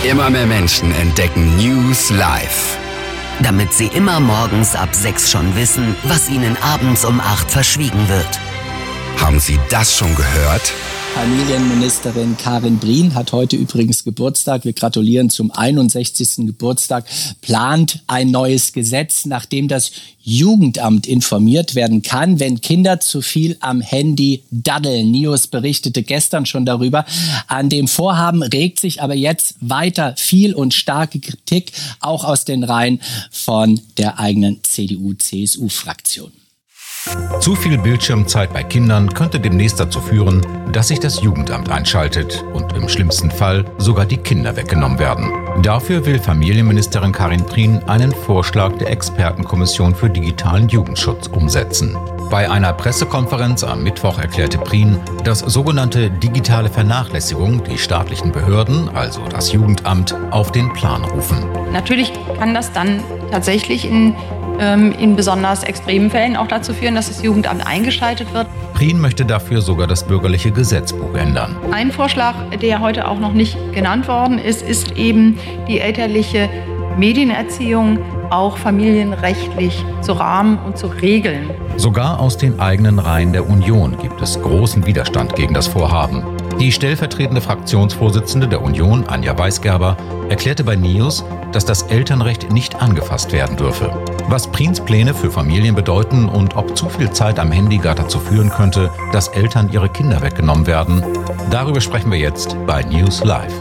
Immer mehr Menschen entdecken News Live. Damit sie immer morgens ab 6 schon wissen, was ihnen abends um 8 verschwiegen wird. Haben Sie das schon gehört? Familienministerin Karin Prien hat heute übrigens Geburtstag. Wir gratulieren zum 61. Geburtstag. Plant ein neues Gesetz, nachdem das Jugendamt informiert werden kann, wenn Kinder zu viel am Handy daddeln. NIOS berichtete gestern schon darüber. An dem Vorhaben regt sich aber jetzt weiter viel und starke Kritik, auch aus den Reihen von der eigenen CDU-CSU-Fraktion. Zu viel Bildschirmzeit bei Kindern könnte demnächst dazu führen, dass sich das Jugendamt einschaltet und im schlimmsten Fall sogar die Kinder weggenommen werden. Dafür will Familienministerin Karin Prien einen Vorschlag der Expertenkommission für digitalen Jugendschutz umsetzen. Bei einer Pressekonferenz am Mittwoch erklärte Prien, dass sogenannte digitale Vernachlässigung die staatlichen Behörden, also das Jugendamt, auf den Plan rufen. Natürlich kann das dann tatsächlich in besonders extremen Fällen auch dazu führen, dass das Jugendamt eingeschaltet wird. Prien möchte dafür sogar das bürgerliche Gesetzbuch ändern. Ein Vorschlag, der heute auch noch nicht genannt worden ist, ist eben die elterliche Medienerziehung auch familienrechtlich zu rahmen und zu regeln. Sogar aus den eigenen Reihen der Union gibt es großen Widerstand gegen das Vorhaben. Die stellvertretende Fraktionsvorsitzende der Union, Anja Weisgerber, erklärte bei NIOS, dass das Elternrecht nicht angefasst werden dürfe. Was Priens Pläne für Familien bedeuten und ob zu viel Zeit am Handy gar dazu führen könnte, dass Eltern ihre Kinder weggenommen werden, darüber sprechen wir jetzt bei News Live.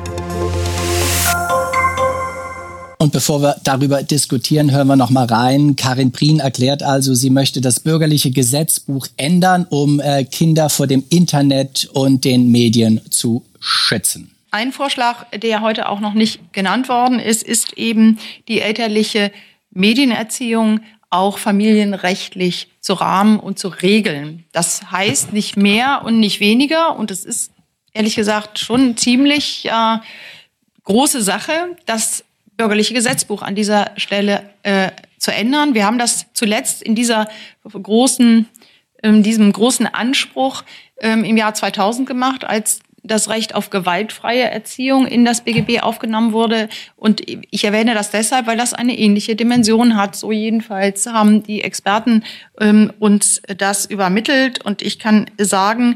Und bevor wir darüber diskutieren, hören wir noch mal rein. Karin Prien erklärt also, sie möchte das bürgerliche Gesetzbuch ändern, um Kinder vor dem Internet und den Medien zu schützen. Ein Vorschlag, der heute auch noch nicht genannt worden ist, ist eben die elterliche Medienerziehung auch familienrechtlich zu rahmen und zu regeln. Das heißt nicht mehr und nicht weniger. Und es ist ehrlich gesagt schon eine ziemlich große Sache, das bürgerliche Gesetzbuch an dieser Stelle zu ändern. Wir haben das zuletzt in diesem großen Anspruch im Jahr 2000 gemacht, als das Recht auf gewaltfreie Erziehung in das BGB aufgenommen wurde. Und ich erwähne das deshalb, weil das eine ähnliche Dimension hat. So jedenfalls haben die Experten uns das übermittelt. Und ich kann sagen,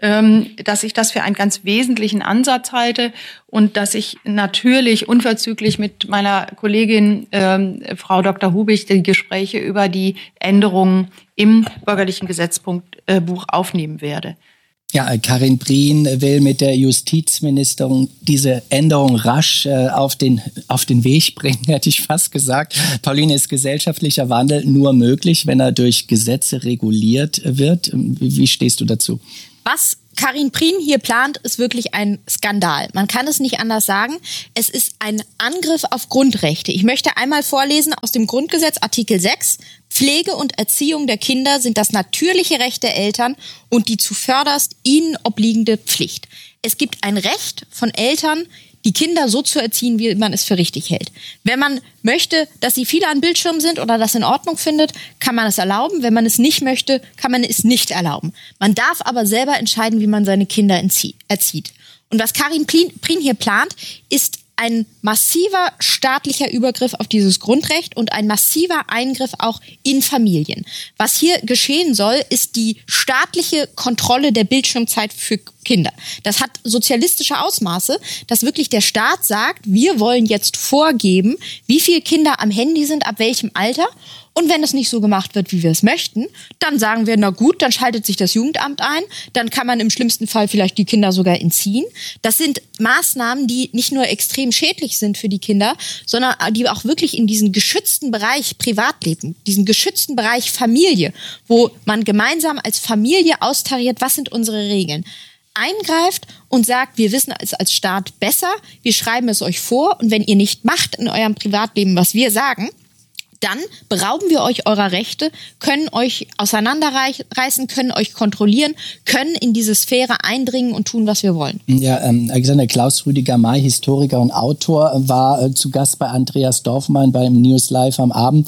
dass ich das für einen ganz wesentlichen Ansatz halte und dass ich natürlich unverzüglich mit meiner Kollegin Frau Dr. Hubig die Gespräche über die Änderungen im bürgerlichen Gesetzbuch aufnehmen werde. Ja, Karin Prien will mit der Justizministerin diese Änderung rasch auf den Weg bringen, hätte ich fast gesagt. Pauline, ist gesellschaftlicher Wandel nur möglich, wenn er durch Gesetze reguliert wird? Wie stehst du dazu? Was Karin Prien hier plant, ist wirklich ein Skandal. Man kann es nicht anders sagen. Es ist ein Angriff auf Grundrechte. Ich möchte einmal vorlesen aus dem Grundgesetz, Artikel 6. Pflege und Erziehung der Kinder sind das natürliche Recht der Eltern und die zuvörderst ihnen obliegende Pflicht. Es gibt ein Recht von Eltern, die Kinder so zu erziehen, wie man es für richtig hält. Wenn man möchte, dass sie viele an Bildschirmen sind oder das in Ordnung findet, kann man es erlauben. Wenn man es nicht möchte, kann man es nicht erlauben. Man darf aber selber entscheiden, wie man seine Kinder erzieht. Und was Karin Prien hier plant, ist ein massiver staatlicher Übergriff auf dieses Grundrecht und ein massiver Eingriff auch in Familien. Was hier geschehen soll, ist die staatliche Kontrolle der Bildschirmzeit für Kinder. Das hat sozialistische Ausmaße, dass wirklich der Staat sagt, wir wollen jetzt vorgeben, wie viele Kinder am Handy sind, ab welchem Alter. Und wenn es nicht so gemacht wird, wie wir es möchten, dann sagen wir, na gut, dann schaltet sich das Jugendamt ein, dann kann man im schlimmsten Fall vielleicht die Kinder sogar entziehen. Das sind Maßnahmen, die nicht nur extrem schädlich sind für die Kinder, sondern die auch wirklich in diesen geschützten Bereich Privatleben, diesen geschützten Bereich Familie, wo man gemeinsam als Familie austariert, was sind unsere Regeln, eingreift und sagt, wir wissen es als Staat besser, wir schreiben es euch vor und wenn ihr nicht macht in eurem Privatleben, was wir sagen, dann berauben wir euch eurer Rechte, können euch auseinanderreißen, können euch kontrollieren, können in diese Sphäre eindringen und tun, was wir wollen. Ja, Alexander Klaus Rüdiger May, Historiker und Autor, war zu Gast bei Andreas Dorfmann beim News Live am Abend.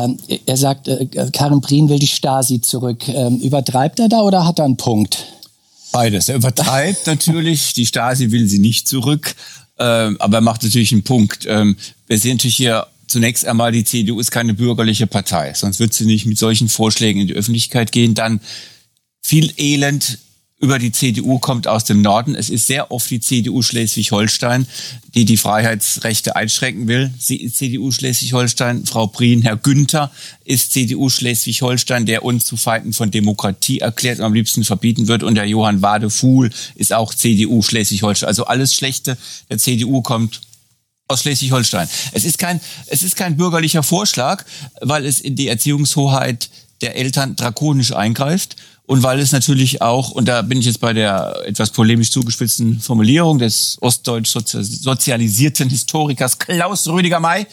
Er sagt, Karin Prien will die Stasi zurück. Übertreibt er da oder hat er einen Punkt? Beides. Er übertreibt natürlich. Die Stasi will sie nicht zurück. Aber er macht natürlich einen Punkt. Wir sehen natürlich hier zunächst einmal, die CDU ist keine bürgerliche Partei. Sonst wird sie nicht mit solchen Vorschlägen in die Öffentlichkeit gehen. Dann viel Elend über die CDU kommt aus dem Norden. Es ist sehr oft die CDU Schleswig-Holstein, die die Freiheitsrechte einschränken will. Sie ist CDU Schleswig-Holstein. Frau Prien, Herr Günther ist CDU Schleswig-Holstein, der uns zu Feinden von Demokratie erklärt und am liebsten verbieten wird. Und der Johann Wadefuhl ist auch CDU Schleswig-Holstein. Also alles Schlechte der CDU kommt aus Schleswig-Holstein. Es ist kein bürgerlicher Vorschlag, weil es in die Erziehungshoheit der Eltern drakonisch eingreift. Und weil es natürlich auch, und da bin ich jetzt bei der etwas polemisch zugespitzten Formulierung des ostdeutsch sozialisierten Historikers Klaus Rüdiger May,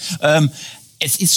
es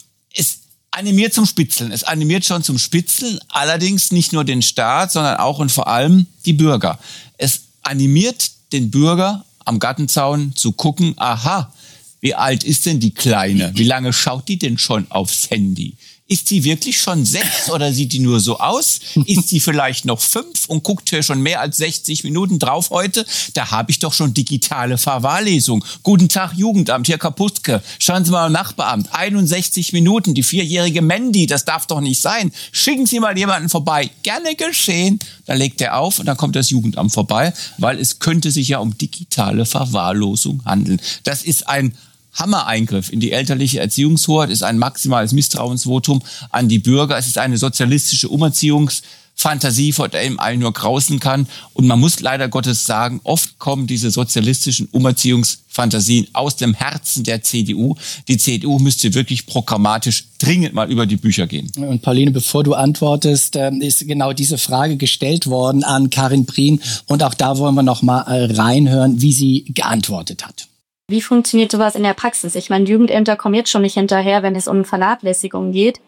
animiert zum Spitzeln. Es animiert schon zum Spitzeln, allerdings nicht nur den Staat, sondern auch und vor allem die Bürger. Es animiert den Bürger am Gartenzaun zu gucken, aha, wie alt ist denn die Kleine? Wie lange schaut die denn schon aufs Handy? Ist sie wirklich schon 6 oder sieht die nur so aus? Ist sie vielleicht noch 5 und guckt hier schon mehr als 60 Minuten drauf heute? Da habe ich doch schon digitale Verwahrlesung. Guten Tag, Jugendamt, hier Kaputke. Schauen Sie mal im Nachbaramt. 61 Minuten, die 4-jährige Mandy, das darf doch nicht sein. Schicken Sie mal jemanden vorbei. Gerne geschehen. Dann legt er auf und dann kommt das Jugendamt vorbei, weil es könnte sich ja um digitale Verwahrlosung handeln. Das ist ein Hammereingriff in die elterliche Erziehungshoheit, ist ein maximales Misstrauensvotum an die Bürger. Es ist eine sozialistische Umerziehungsfantasie, vor der ihm allen nur grausen kann. Und man muss leider Gottes sagen, oft kommen diese sozialistischen Umerziehungsfantasien aus dem Herzen der CDU. Die CDU müsste wirklich programmatisch dringend mal über die Bücher gehen. Und Pauline, bevor du antwortest, ist genau diese Frage gestellt worden an Karin Prien. Und auch da wollen wir noch mal reinhören, wie sie geantwortet hat. Wie funktioniert sowas in der Praxis? Ich meine, Jugendämter kommen jetzt schon nicht hinterher, wenn es um Vernachlässigung geht.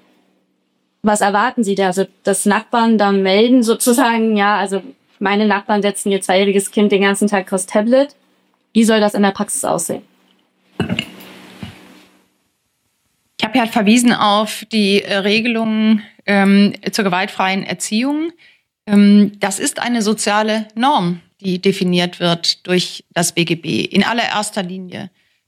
Was erwarten Sie da? Also, dass Nachbarn dann melden sozusagen, ja, also meine Nachbarn setzen ihr 2-jähriges Kind den ganzen Tag aufs Tablet. Wie soll das in der Praxis aussehen? Ich habe ja verwiesen auf die Regelungen zur gewaltfreien Erziehung. Das ist eine soziale Norm, die definiert wird durch das BGB in allererster Linie.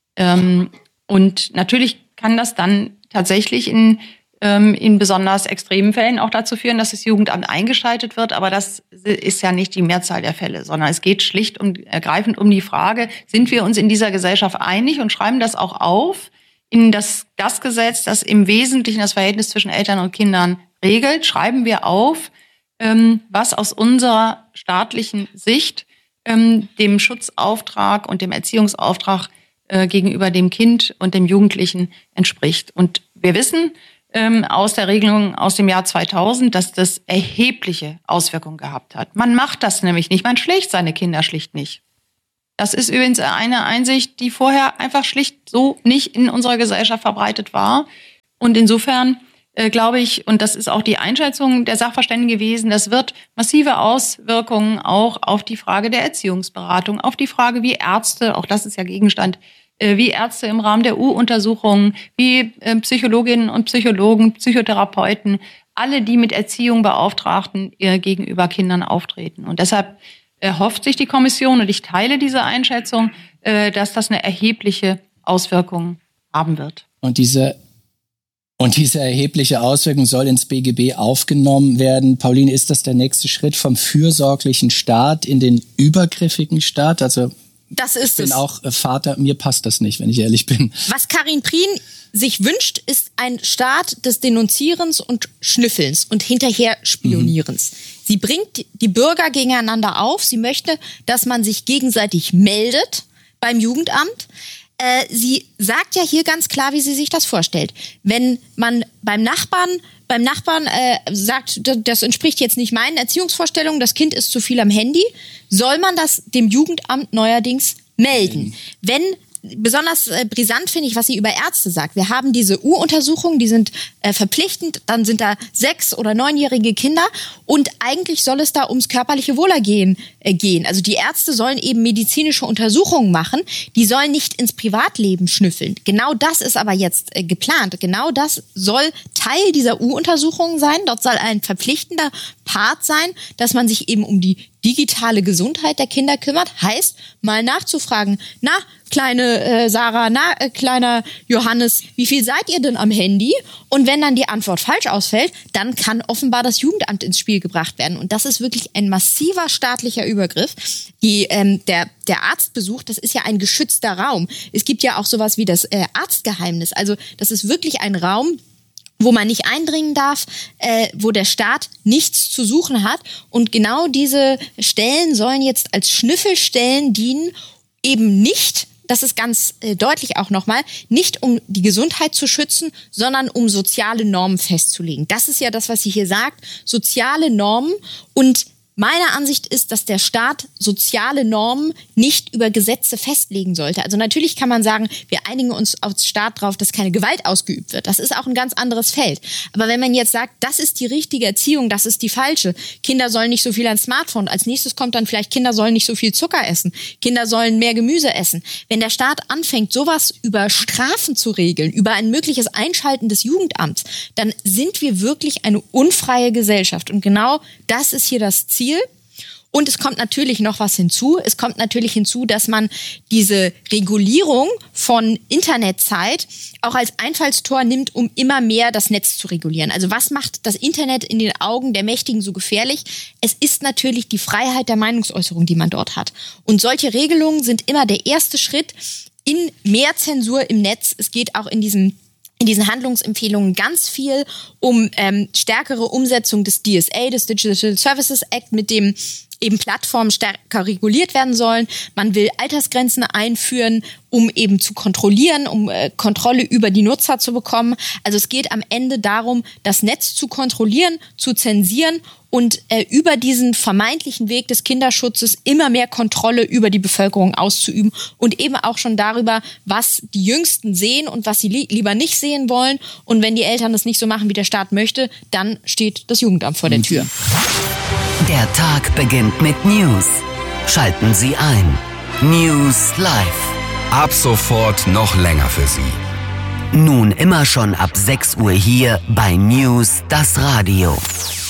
Und natürlich kann das dann tatsächlich in besonders extremen Fällen auch dazu führen, dass das Jugendamt eingeschaltet wird. Aber das ist ja nicht die Mehrzahl der Fälle, sondern es geht schlicht und ergreifend um die Frage, sind wir uns in dieser Gesellschaft einig und schreiben das auch auf in das Gesetz, das im Wesentlichen das Verhältnis zwischen Eltern und Kindern regelt, schreiben wir auf, was aus unserer staatlichen Sicht dem Schutzauftrag und dem Erziehungsauftrag gegenüber dem Kind und dem Jugendlichen entspricht. Und wir wissen aus der Regelung aus dem Jahr 2000, dass das erhebliche Auswirkungen gehabt hat. Man macht das nämlich nicht, man schlägt seine Kinder schlicht nicht. Das ist übrigens eine Einsicht, die vorher einfach schlicht so nicht in unserer Gesellschaft verbreitet war. Und insofern glaube ich, und das ist auch die Einschätzung der Sachverständigen gewesen, das wird massive Auswirkungen auch auf die Frage der Erziehungsberatung, auf die Frage, wie Ärzte, auch das ist ja Gegenstand, wie Ärzte im Rahmen der U-Untersuchungen, wie Psychologinnen und Psychologen, Psychotherapeuten, alle, die mit Erziehung Beauftragten gegenüber Kindern auftreten. Und deshalb hofft sich die Kommission, und ich teile diese Einschätzung, dass das eine erhebliche Auswirkung haben wird. Und diese erhebliche Auswirkung soll ins BGB aufgenommen werden. Pauline, ist das der nächste Schritt vom fürsorglichen Staat in den übergriffigen Staat? Also das ist ich bin auch Vater, mir passt das nicht, wenn ich ehrlich bin. Was Karin Prien sich wünscht, ist ein Staat des Denunzierens und Schnüffelns und hinterher Spionierens. Sie bringt die Bürger gegeneinander auf. Sie möchte, dass man sich gegenseitig meldet beim Jugendamt. Sie sagt ja hier ganz klar, wie sie sich das vorstellt. Wenn man beim Nachbarn sagt, das entspricht jetzt nicht meinen Erziehungsvorstellungen, das Kind ist zu viel am Handy, soll man das dem Jugendamt neuerdings melden. Wenn besonders brisant finde ich, was sie über Ärzte sagt. Wir haben diese U-Untersuchungen, die sind verpflichtend, dann sind da 6- oder 9-jährige Kinder und eigentlich soll es da ums körperliche Wohlergehen gehen. Also die Ärzte sollen eben medizinische Untersuchungen machen, die sollen nicht ins Privatleben schnüffeln. Genau das ist aber jetzt geplant. Genau das soll Teil dieser U-Untersuchungen sein. Dort soll ein verpflichtender Part sein, dass man sich eben um die digitale Gesundheit der Kinder kümmert, heißt mal nachzufragen, na, kleine Sarah, na, kleiner Johannes, wie viel seid ihr denn am Handy? Und wenn dann die Antwort falsch ausfällt, dann kann offenbar das Jugendamt ins Spiel gebracht werden. Und das ist wirklich ein massiver staatlicher Übergriff. Der Arztbesuch, das ist ja ein geschützter Raum. Es gibt ja auch sowas wie das Arztgeheimnis. Also das ist wirklich ein Raum, wo man nicht eindringen darf, wo der Staat nichts zu suchen hat. Und genau diese Stellen sollen jetzt als Schnüffelstellen dienen, eben nicht, das ist ganz deutlich auch nochmal, nicht um die Gesundheit zu schützen, sondern um soziale Normen festzulegen. Das ist ja das, was sie hier sagt, soziale Normen. Und meine Ansicht ist, dass der Staat soziale Normen nicht über Gesetze festlegen sollte. Also natürlich kann man sagen, wir einigen uns als Staat darauf, dass keine Gewalt ausgeübt wird. Das ist auch ein ganz anderes Feld. Aber wenn man jetzt sagt, das ist die richtige Erziehung, das ist die falsche, Kinder sollen nicht so viel ans Smartphone, als nächstes kommt dann vielleicht, Kinder sollen nicht so viel Zucker essen, Kinder sollen mehr Gemüse essen. Wenn der Staat anfängt, sowas über Strafen zu regeln, über ein mögliches Einschalten des Jugendamts, dann sind wir wirklich eine unfreie Gesellschaft. Und genau das ist hier das Ziel. Und es kommt natürlich noch was hinzu. Es kommt natürlich hinzu, dass man diese Regulierung von Internetzeit auch als Einfallstor nimmt, um immer mehr das Netz zu regulieren. Also was macht das Internet in den Augen der Mächtigen so gefährlich? Es ist natürlich die Freiheit der Meinungsäußerung, die man dort hat. Und solche Regelungen sind immer der erste Schritt in mehr Zensur im Netz. Es geht auch in diesen Handlungsempfehlungen ganz viel um stärkere Umsetzung des DSA, des Digital Services Act, mit dem eben Plattformen stärker reguliert werden sollen. Man will Altersgrenzen einführen, um eben zu kontrollieren, um Kontrolle über die Nutzer zu bekommen. Also es geht am Ende darum, das Netz zu kontrollieren, zu zensieren und über diesen vermeintlichen Weg des Kinderschutzes immer mehr Kontrolle über die Bevölkerung auszuüben und eben auch schon darüber, was die Jüngsten sehen und was sie lieber nicht sehen wollen. Und wenn die Eltern das nicht so machen, wie der Staat möchte, dann steht das Jugendamt vor der Tür. Der Tag beginnt mit News. Schalten Sie ein. News Live. Ab sofort noch länger für Sie. Nun immer schon ab 6 Uhr hier bei News, das Radio.